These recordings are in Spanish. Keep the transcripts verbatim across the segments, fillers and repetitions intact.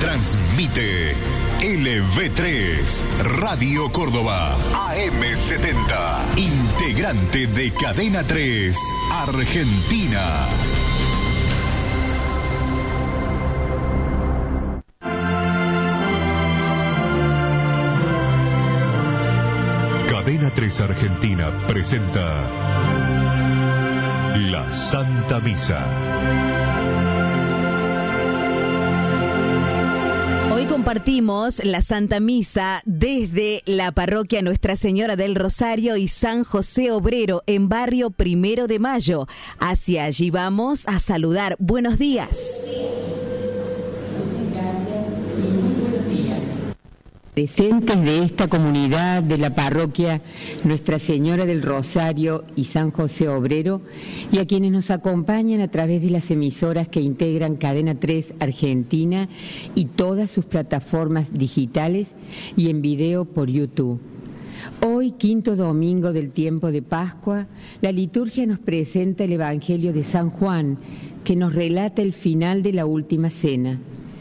Transmite L V tres, Radio Córdoba, A M setenta, integrante de Cadena tres, Argentina. Cadena tres Argentina presenta La Santa Misa. Hoy compartimos la Santa Misa desde la parroquia Nuestra Señora del Rosario y San José Obrero en barrio Primero de Mayo. Hacia allí vamos a saludar. Buenos días. Presentes de esta comunidad de la parroquia Nuestra Señora del Rosario y San José Obrero, y a quienes nos acompañan a través de las emisoras que integran Cadena tres Argentina y todas sus plataformas digitales y en video por YouTube. Hoy, quinto domingo del tiempo de Pascua, la liturgia nos presenta el Evangelio de San Juan, que nos relata el final de la última cena.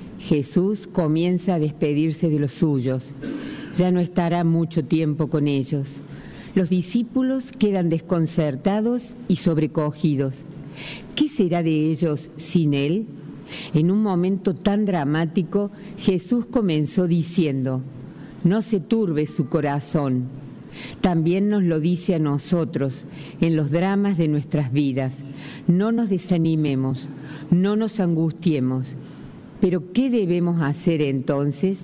Jesús comienza a despedirse de los suyos. Ya no estará mucho tiempo con ellos. Los discípulos quedan desconcertados y sobrecogidos. ¿Qué será de ellos sin Él? En un momento tan dramático, Jesús comenzó diciendo: no se turbe su corazón. También nos lo dice a nosotros en los dramas de nuestras vidas. No nos desanimemos, no nos angustiemos. ¿Pero qué debemos hacer entonces?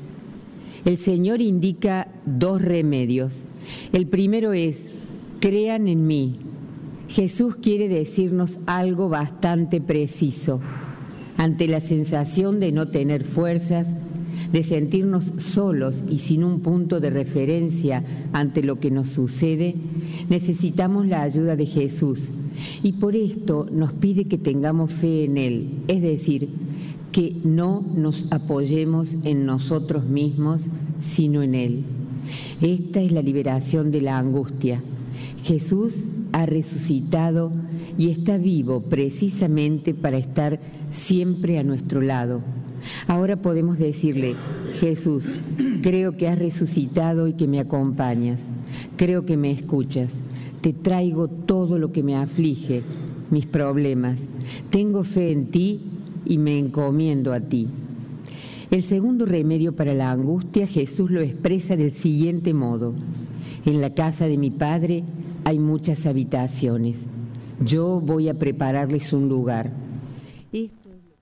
El Señor indica dos remedios. El primero es: crean en mí. Jesús quiere decirnos algo bastante preciso. Ante la sensación de no tener fuerzas, de sentirnos solos y sin un punto de referencia ante lo que nos sucede, necesitamos la ayuda de Jesús. Y por esto nos pide que tengamos fe en Él, es decir, que no nos apoyemos en nosotros mismos, sino en Él. Esta es la liberación de la angustia. Jesús ha resucitado y está vivo precisamente para estar siempre a nuestro lado. Ahora podemos decirle: Jesús, creo que has resucitado y que me acompañas. Creo que me escuchas. Te traigo todo lo que me aflige, mis problemas. Tengo fe en ti y me encomiendo a ti. El segundo remedio para la angustia, Jesús lo expresa del siguiente modo: en la casa de mi Padre hay muchas habitaciones. Yo voy a prepararles un lugar. Esto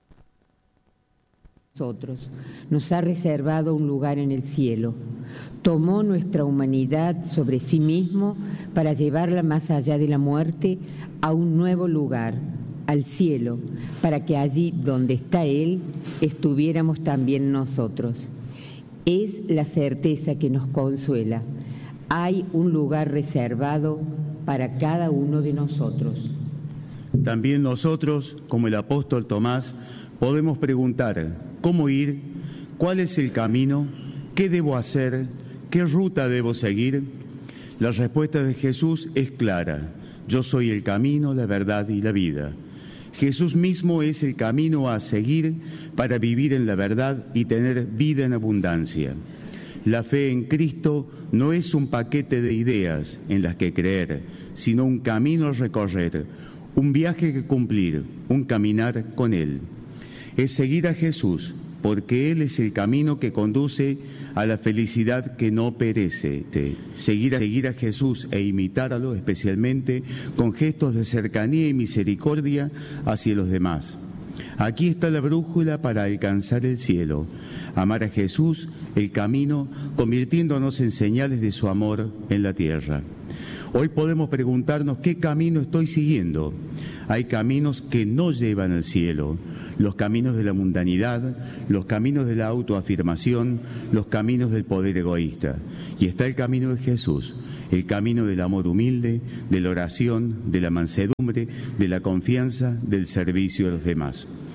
es nosotros. Nos ha reservado un lugar en el cielo. Tomó nuestra humanidad sobre sí mismo para llevarla más allá de la muerte a un nuevo lugar, al cielo, para que allí donde está Él estuviéramos también nosotros. Es la certeza que nos consuela. Hay un lugar reservado para cada uno de nosotros. También nosotros, como el apóstol Tomás, podemos preguntar: ¿cómo ir? ¿Cuál es el camino? ¿Qué debo hacer? ¿Qué ruta debo seguir? La respuesta de Jesús es clara: yo soy el camino, la verdad y la vida. Jesús mismo es el camino a seguir para vivir en la verdad y tener vida en abundancia. La fe en Cristo no es un paquete de ideas en las que creer, sino un camino a recorrer, un viaje que cumplir, un caminar con Él. Es seguir a Jesús, porque Él es el camino que conduce a la felicidad que no perece. Seguir a, seguir a Jesús e imitarlo, especialmente con gestos de cercanía y misericordia hacia los demás. Aquí está la brújula para alcanzar el cielo: amar a Jesús, el camino, convirtiéndonos en señales de su amor en la tierra. Hoy podemos preguntarnos: ¿qué camino estoy siguiendo? Hay caminos que no llevan al cielo: los caminos de la mundanidad, los caminos de la autoafirmación, los caminos del poder egoísta. Y está el camino de Jesús, el camino del amor humilde, de la oración, de la mansedumbre, de la confianza, del servicio a los demás.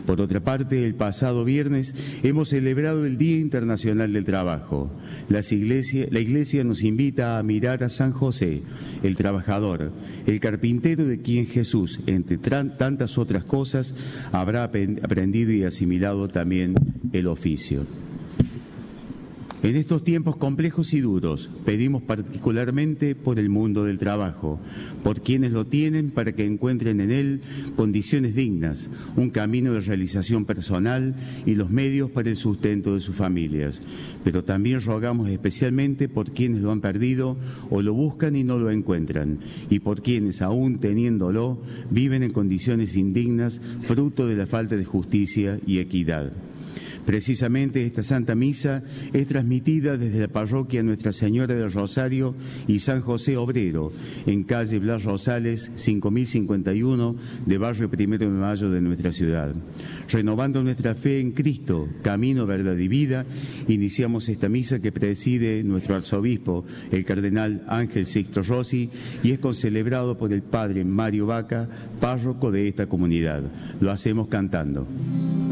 Por otra parte, el pasado viernes hemos celebrado el Día Internacional del Trabajo. Las iglesia, la Iglesia nos invita a mirar a San José, el trabajador, el carpintero de quien Jesús, entre tantas otras cosas, habrá aprendido y asimilado también el oficio. En estos tiempos complejos y duros, pedimos particularmente por el mundo del trabajo, por quienes lo tienen para que encuentren en él condiciones dignas, un camino de realización personal y los medios para el sustento de sus familias. Pero también rogamos especialmente por quienes lo han perdido o lo buscan y no lo encuentran, y por quienes, aún teniéndolo, viven en condiciones indignas, fruto de la falta de justicia y equidad. Precisamente esta Santa Misa es transmitida desde la parroquia Nuestra Señora del Rosario y San José Obrero, en calle Blas Rosales, cinco mil cincuenta y uno, de barrio Primero de Mayo de nuestra ciudad. Renovando nuestra fe en Cristo, camino, verdad y vida, iniciamos esta misa que preside nuestro arzobispo, el cardenal Ángel Sixto Rossi, y es concelebrado por el padre Mario Vaca, párroco de esta comunidad. Lo hacemos cantando.